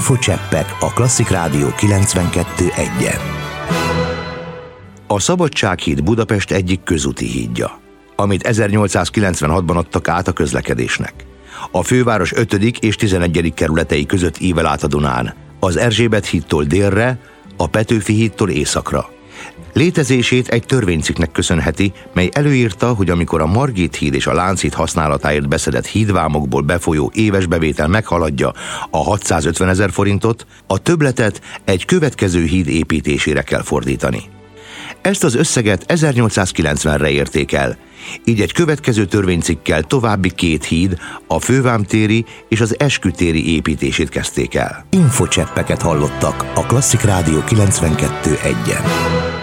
Infocseppek a Klasszik Rádió 92.1-en. A Szabadsághíd Budapest egyik közúti hídja, amit 1896-ban adtak át a közlekedésnek. A főváros 5. és 11. kerületei között ível át a Dunán, az Erzsébet hídtól délre, a Petőfi hídtól északra. Létezését egy törvénycikknek köszönheti, mely előírta, hogy amikor a Margit híd és a Lánchíd használatáért beszedett hídvámokból befolyó éves bevétel meghaladja a 650 000 forintot, a többletet egy következő híd építésére kell fordítani. Ezt az összeget 1890-re érték el, így egy következő törvénycikkkel további 2 híd, a Fővámtéri és az Eskütéri építését kezdték el. Infocseppeket hallottak a Klasszik Rádió 92.1-en.